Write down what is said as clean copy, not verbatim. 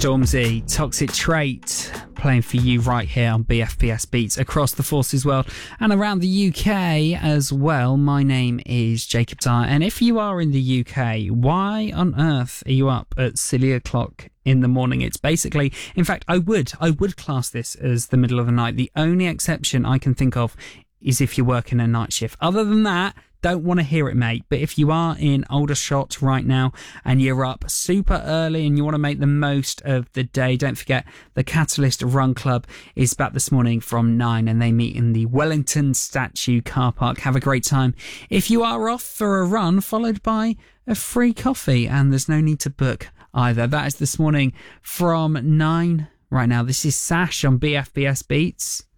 Stormzy, Toxic Trait, playing for you right here on BFBS Beats across the Forces world and around the UK as well. My name is Jacob Dyer, and if you are in the UK, why on earth are you up at silly o'clock in the morning? It's basically, in fact, I would class this as the middle of the night. The only exception I can think of is if you're working a night shift. Other than that, don't want to hear it, mate. But if you are in Aldershot right now and you're up super early and you want to make the most of the day, don't forget the Catalyst Run Club is back this morning from 9 and they meet in the Wellington Statue car park. Have a great time. If you are off for a run, followed by a free coffee, and there's no need to book either. That is this morning from 9. Right now, this is Sash on BFBS Beats.